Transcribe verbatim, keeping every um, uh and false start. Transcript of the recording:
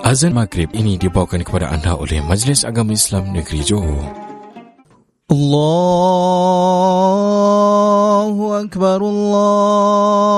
Azan Maghrib ini dibawakan kepada anda oleh Majlis Agama Islam Negeri Johor. Allahu Akbar, Allah